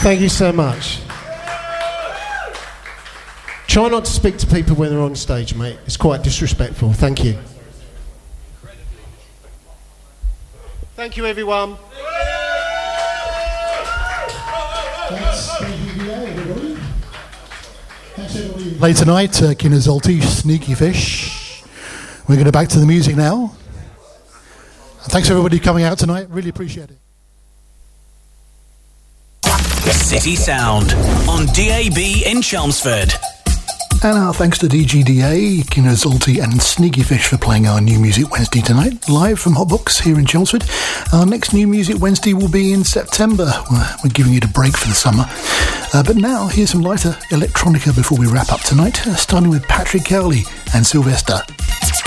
Thank you so much. Try not to speak to people when they're on stage, mate. It's quite disrespectful. Thank you. Thank you, everyone. Late tonight, Kina Zolty, Sneaky Fish. We're going to back to the music now. And thanks everybody coming out tonight. Really appreciate it. City Sound on DAB in Chelmsford. And our thanks to DGDA, Kina Zolty and Sneaky Fish for playing our New Music Wednesday tonight, live from Hotbox here in Chelmsford. Our next New Music Wednesday will be in September. We're giving it a break for the summer. But now, here's some lighter electronica before we wrap up tonight, starting with Patrick Cowley and Sylvester.